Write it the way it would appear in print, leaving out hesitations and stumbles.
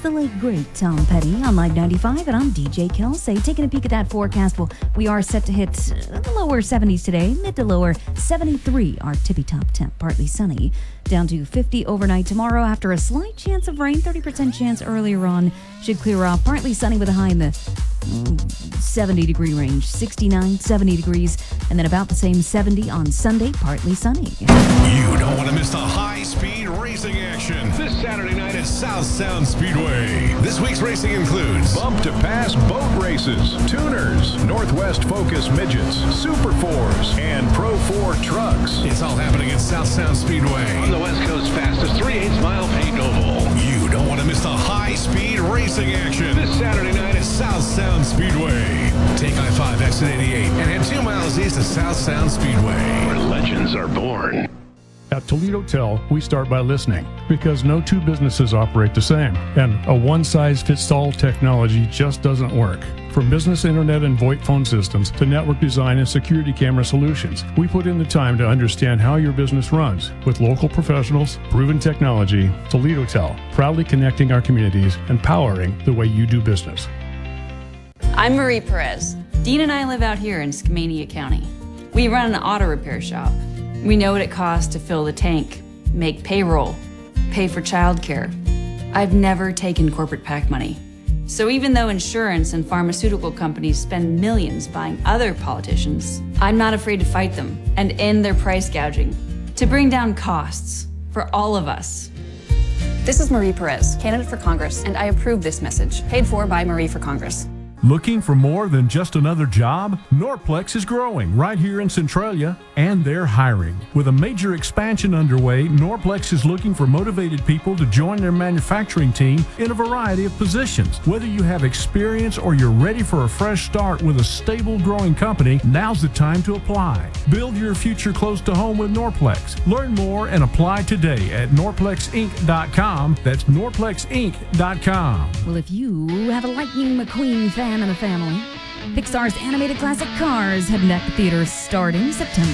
the late, great Tom Petty on Live 95, and I'm DJ Kelsey. Taking a peek at that forecast, well, we are set to hit the lower 70s today, mid to lower 73, our tippy-top temp, partly sunny, down to 50 overnight tomorrow after a slight chance of rain, 30% chance earlier on, should clear off, partly sunny with a high in the 70-degree range, 69, 70 degrees, and then about the same 70 on Sunday, partly sunny. You don't want to miss the high-speed racing action this Saturday night at South Sound Speedway. This week's racing includes Bump to Pass boat races, tuners, Northwest Focus midgets, Super 4s, and Pro 4 trucks. It's all happening at South Sound Speedway. On the West Coast fastest 3/8-mile paved oval. You don't want to miss the high-speed racing action this Saturday night at South Sound Speedway. Take I-5 exit 88 and head 2 miles east of South Sound Speedway, Where legends are born. At Toledo Tel, we start by listening because no two businesses operate the same, and a one-size-fits-all technology just doesn't work. From business internet and VoIP phone systems to network design and security camera solutions, we put in the time to understand how your business runs. With local professionals, proven technology, Toledo Tel, proudly connecting our communities and powering the way you do business. I'm Marie Perez. Dean and I live out here in Skamania County. We run an auto repair shop. We know what it costs to fill the tank, make payroll, pay for childcare. I've never taken corporate PAC money. So even though insurance and pharmaceutical companies spend millions buying other politicians, I'm not afraid to fight them and end their price gouging to bring down costs for all of us. This is Marie Perez, candidate for Congress, and I approve this message, paid for by Marie for Congress. Looking for more than just another job? Norplex is growing right here in Centralia, and they're hiring. With a major expansion underway, Norplex is looking for motivated people to join their manufacturing team in a variety of positions. Whether you have experience or you're ready for a fresh start with a stable, growing company, now's the time to apply. Build your future close to home with Norplex. Learn more and apply today at norplexinc.com. That's norplexinc.com. Well, if you have a Lightning McQueen fan in the family, Pixar's animated classic Cars heading at the theaters starting September